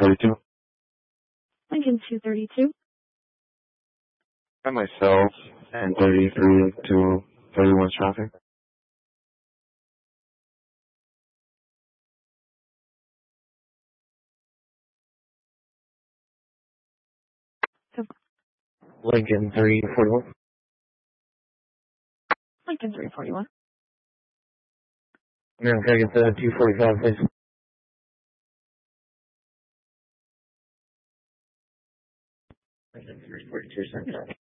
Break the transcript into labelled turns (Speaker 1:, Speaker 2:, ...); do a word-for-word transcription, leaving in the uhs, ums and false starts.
Speaker 1: thirty-two.
Speaker 2: Lincoln two thirty-two.
Speaker 1: By myself and thirty-three to thirty-one traffic.
Speaker 3: Lincoln three forty-one.
Speaker 2: Lincoln three forty-one.
Speaker 3: American, can I get the two forty-five, please? Lincoln three forty-two, Central.